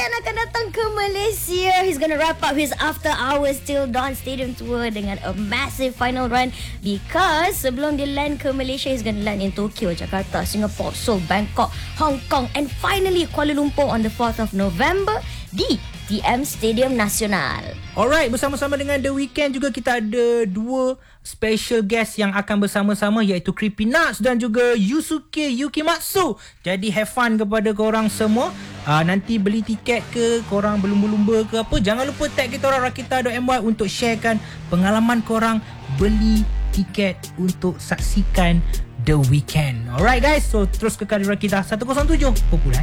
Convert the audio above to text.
Weeknd akan datang ke Malaysia. He's gonna wrap up his After Hours Till Dawn Stadium Tour dengan a massive final run, because sebelum dia land ke Malaysia, he's gonna land in Tokyo, Jakarta, Singapore, Seoul, Bangkok, Hong Kong, and finally Kuala Lumpur on the 4th of November di TM Stadium Nasional. Alright, bersama-sama dengan The Weeknd juga kita ada dua special guest yang akan bersama-sama, iaitu Creepy Nuts dan juga Yusuke Yukimatsu. Jadi have fun kepada korang semua. Nanti beli tiket ke, korang berlumba-lumba ke apa, jangan lupa tag kita orang Rakita.my untuk sharekan pengalaman korang beli tiket untuk saksikan The Weeknd. Alright guys, so terus kekal di Rakita 107.6.